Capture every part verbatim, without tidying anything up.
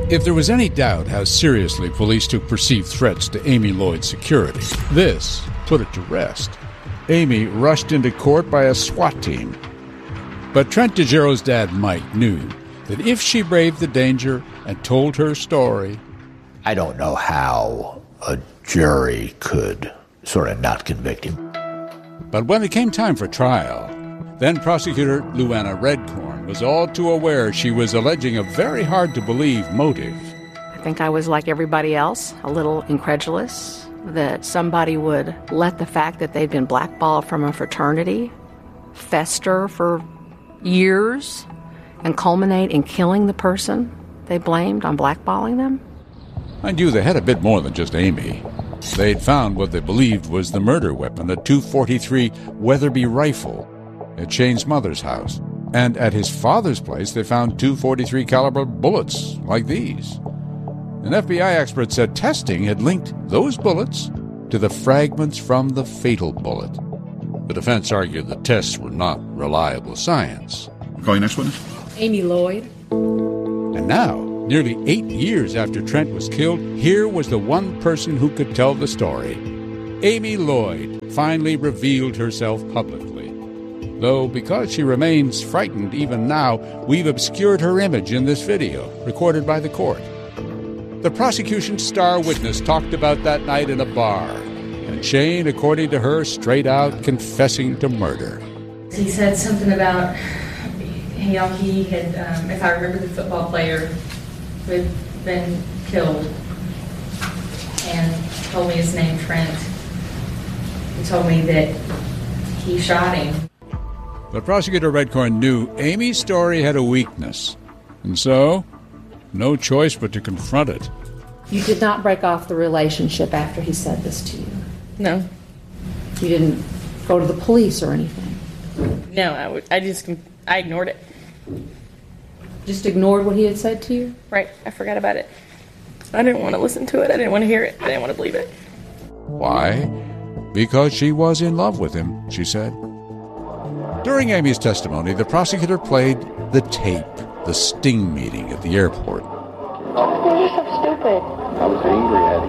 If there was any doubt how seriously police took perceived threats to Amy Lloyd's security, this put it to rest. Amy rushed into court by a SWAT team. But Trent DeGiro's dad, Mike, knew that if she braved the danger and told her story... I don't know how a jury could sort of not convict him. But when it came time for trial, then prosecutor Luana Redcorn was all too aware she was alleging a very hard-to-believe motive. I think I was like everybody else, a little incredulous that somebody would let the fact that they'd been blackballed from a fraternity fester for years and culminate in killing the person they blamed on blackballing them. Mind you, they had a bit more than just Amy. They'd found what they believed was the murder weapon, a two forty-three Weatherby rifle, at Shane's mother's house. And at his father's place, they found two forty-three caliber bullets like these. An F B I expert said testing had linked those bullets to the fragments from the fatal bullet. The defense argued the tests were not reliable science. Call your next witness. Amy Lloyd. And now, nearly eight years after Trent was killed, here was the one person who could tell the story. Amy Lloyd finally revealed herself publicly. Though, because she remains frightened even now, we've obscured her image in this video, recorded by the court. The prosecution's star witness talked about that night in a bar, and Shane, according to her, straight out confessing to murder. He said something about, you know, he had, um, if I remember the football player who had been killed, and told me his name, Trent. He told me that he shot him. But Prosecutor Redcorn knew Amy's story had a weakness, and so, no choice but to confront it. You did not break off the relationship after he said this to you? No. You didn't go to the police or anything? No, I, would, I just, I ignored it. Just ignored what he had said to you? Right, I forgot about it. I didn't want to listen to it, I didn't want to hear it, I didn't want to believe it. Why? Because she was in love with him, she said. During Amy's testimony, the prosecutor played the tape, the sting meeting at the airport. You're so stupid. I was angry at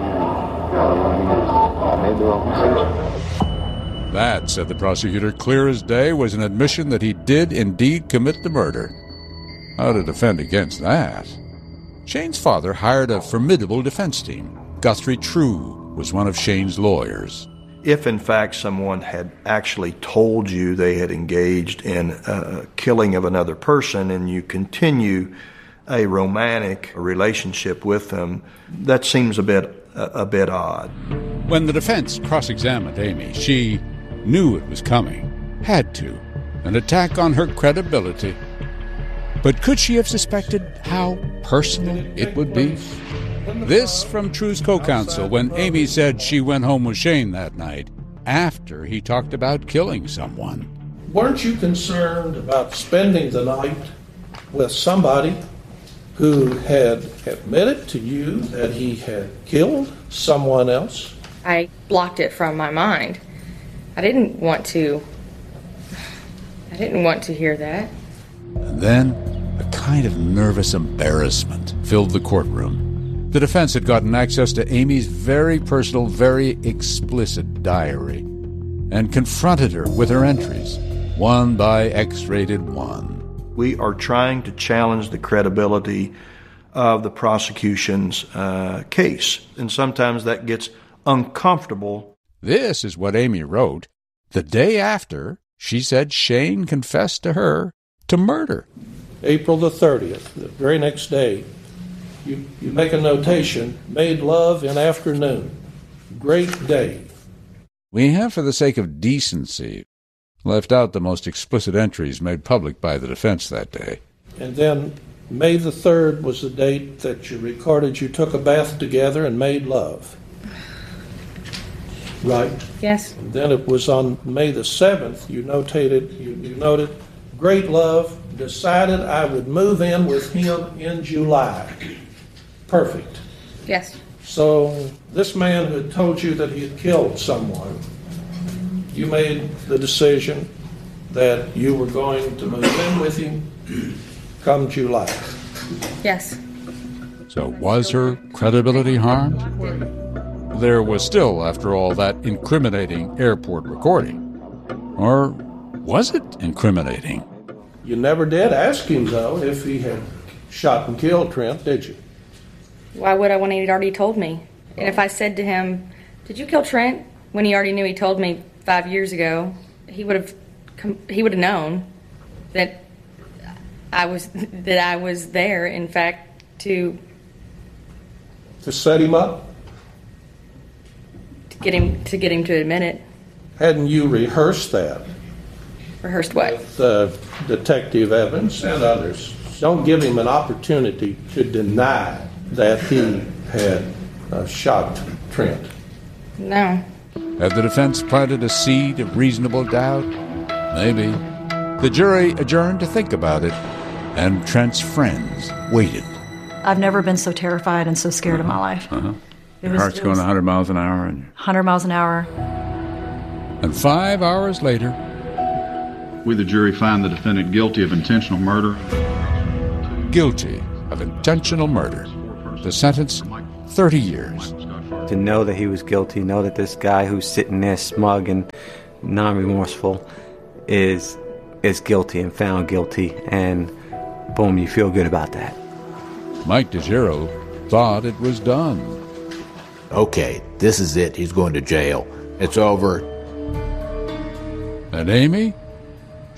him. I made the wrong decision. That, said the prosecutor, clear as day, was an admission that he did indeed commit the murder. How to defend against that? Shane's father hired a formidable defense team. Guthrie True was one of Shane's lawyers. If, in fact, someone had actually told you they had engaged in a killing of another person and you continue a romantic relationship with them, that seems a bit a, a bit odd. When the defense cross-examined Amy, she knew it was coming, had to, an attack on her credibility. But could she have suspected how personal it would be? This from True's co-counsel when Amy said she went home with Shane that night after he talked about killing someone. Weren't you concerned about spending the night with somebody who had admitted to you that he had killed someone else? I blocked it from my mind. I didn't want to. I didn't want to hear that. And then a kind of nervous embarrassment filled the courtroom. The defense had gotten access to Amy's very personal, very explicit diary and confronted her with her entries, one by X-rated one. We are trying to challenge the credibility of the prosecution's uh, case, and sometimes that gets uncomfortable. This is what Amy wrote the day after she said Shane confessed to her to murder. April the thirtieth, the very next day, you, you make a notation, made love in afternoon. Great day. We have, for the sake of decency, left out the most explicit entries made public by the defense that day. And then May the third was the date that you recorded you took a bath together and made love. Right? Yes. And then it was on May the seventh, you notated, you, you noted, great love, decided I would move in with him in July. Perfect. Yes. So this man who had told you that he had killed someone, you made the decision that you were going to move in with him come July. Yes. So was her credibility harmed? There was still, after all, that incriminating airport recording. Or was it incriminating? You never did ask him, though, if he had shot and killed Trent, did you? Why would I when he'd already told me? And if I said to him, "Did you kill Trent?" when he already knew he told me five years ago, he would have he would have known that I was that I was there, in fact, to To set him up? to get him to get him to admit it. Hadn't you rehearsed that Rehearsed what? with uh, Detective Evans and others? Don't give him an opportunity to deny that he had uh, shot Trent. No. Had the defense planted a seed of reasonable doubt? Maybe. The jury adjourned to think about it, and Trent's friends waited. I've never been so terrified and so scared in my life. Uh-huh. It Your was- heart's it going was one hundred miles an hour. And one hundred miles an hour. And five hours later, we, the jury, find the defendant guilty of intentional murder. guilty of intentional murder. The sentence, thirty years. To know that he was guilty, know that this guy who's sitting there smug and non-remorseful is is guilty and found guilty, and boom, you feel good about that. Mike DeGiro thought it was done. Okay, this is it. He's going to jail. It's over. And Amy?